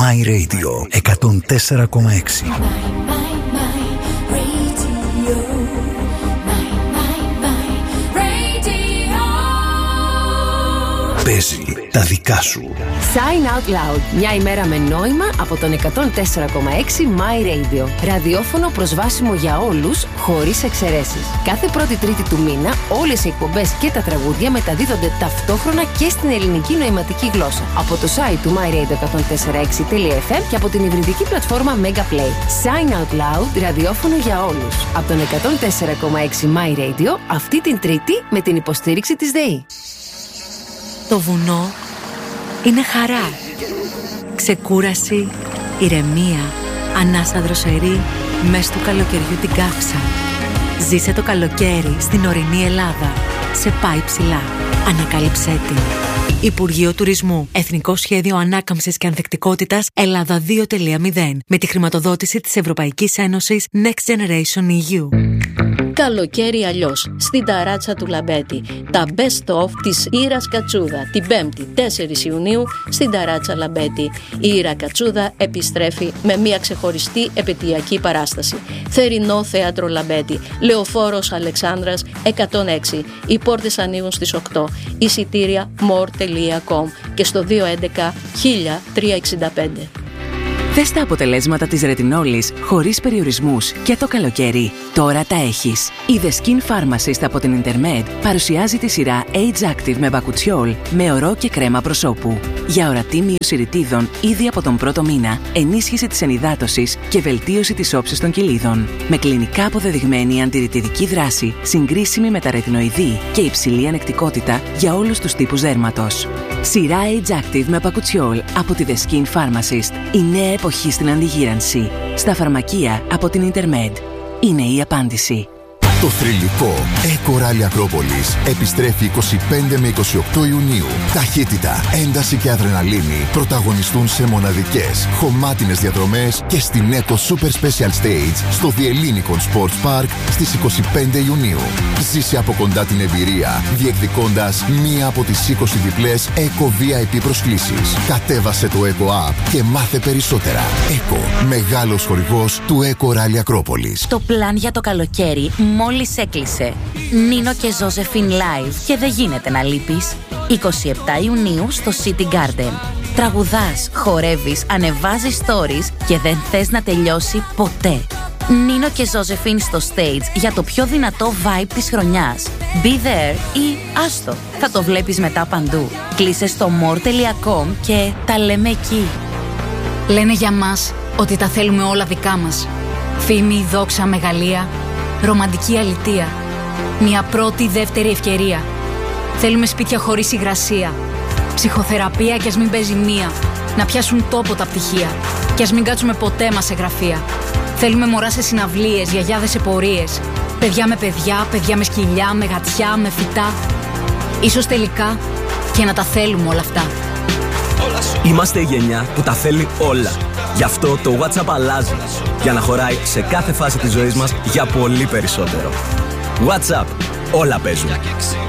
My Radio 104,6. Παίζει τα δικά σου. Sign Out Loud. Μια ημέρα με νόημα από τον 104,6 My Radio. Ραδιόφωνο προσβάσιμο για όλους, χωρίς εξαιρέσεις. Κάθε πρώτη Τρίτη του μήνα, όλες οι εκπομπές και τα τραγούδια μεταδίδονται ταυτόχρονα και στην ελληνική νοηματική γλώσσα. Από το site του myradio104.6.fm και από την υβριδική πλατφόρμα Mega Play. Sign Out Loud, ραδιόφωνο για όλους. Από τον 104,6 My Radio, αυτή την Τρίτη με την υποστήριξη της ΔΕΗ. Το βουνό είναι χαρά, ξεκούραση, ηρεμία, ανάσα δροσερή, μες του καλοκαιριού την καύσα. Ζήσε το καλοκαίρι στην ορεινή Ελλάδα. Σε πάει ψηλά. Ανακάλυψέ την. Υπουργείο Τουρισμού. Εθνικό Σχέδιο Ανάκαμψης και Ανθεκτικότητας Ελλάδα 2.0. Με τη χρηματοδότηση της Ευρωπαϊκής Ένωσης Next Generation EU. Καλοκαίρι αλλιώς, στην ταράτσα του Λαμπέτη. Τα best of της Ήρας Κατσούδα. Την 5η 4 Ιουνίου στην ταράτσα Λαμπέτη. Η Ήρα Κατσούδα επιστρέφει με μια ξεχωριστή επαιτειακή παράσταση. Θερινό θέατρο Λαμπέτη. Λεωφόρος Αλεξάνδρας 106. Οι πόρτες ανοίγουν στις 8. Εισιτήρια more.com και στο 211 1365. Δες τα αποτελέσματα της ρετινόλης χωρίς περιορισμούς και το καλοκαίρι. Τώρα τα έχεις. Η The Skin Pharmacist από την Intermed παρουσιάζει τη σειρά Age Active με μπακουτσιόλ με ορό και κρέμα προσώπου. Για ορατή μείωση ρητίδων ήδη από τον πρώτο μήνα, ενίσχυση της ενυδάτωσης και βελτίωση της όψης των κοιλίδων. Με κλινικά αποδεδειγμένη αντιρρητιδική δράση, συγκρίσιμη με τα ρετινοειδή και υψηλή ανεκτικότητα για όλους τους τύπους δέρματος. Σειρά Age Active με μπακουτσιόλ από τη The Skin Pharmacist. Η νέα εποχή στην αντιγύρανση. Στα φαρμακεία από την Intermed. Είναι η απάντηση. Το θρυλικό Eco Rally Ακρόπολης επιστρέφει 25 με 28 Ιουνίου. Ταχύτητα, ένταση και αδρεναλίνη πρωταγωνιστούν σε μοναδικές, χωμάτινες διαδρομές και στην Eco Super Special Stage στο Διελλήνικον Sports Park στις 25 Ιουνίου. Ζήσε από κοντά την εμπειρία, διεκδικώντας μία από τις 20 διπλές Eco VIP προσκλήσεις. Κατέβασε το Eco App και μάθε περισσότερα. Eco, μεγάλος χορηγός του Eco Rally Ακρόπολης. Το πλάν για το καλοκαίρι μόλις έκλεισε. Νίνο και Ζώζεφιν live και δεν γίνεται να λείπεις. 27 Ιουνίου στο City Garden. Τραγουδάς, χορεύεις, ανεβάζεις stories και δεν θες να τελειώσει ποτέ. Νίνο και Ζώζεφιν στο stage για το πιο δυνατό vibe της χρονιάς. Be there ή άστο, θα το βλέπεις μετά παντού. Κλείσε στο more.com και τα λέμε εκεί. Λένε για μας ότι τα θέλουμε όλα δικά μας. Φήμη, δόξα, μεγαλεία, ρομαντική αλητεία. Μια πρώτη, δεύτερη ευκαιρία. Θέλουμε σπίτια χωρίς υγρασία. Ψυχοθεραπεία κι ας μην παίζει μία. Να πιάσουν τόπο τα πτυχία. Κι ας μην κάτσουμε ποτέ μας σε γραφεία. Θέλουμε μωρά σε συναυλίες, γιαγιάδες σε πορείες. Παιδιά με παιδιά, παιδιά με σκυλιά, με γατιά, με φυτά. Ίσως τελικά και να τα θέλουμε όλα αυτά. Είμαστε η γενιά που τα θέλει όλα. Γι' αυτό το WhatsApp αλλάζει. Για να χωράει σε κάθε φάση της ζωής μας για πολύ περισσότερο. WhatsApp. Όλα παίζουν.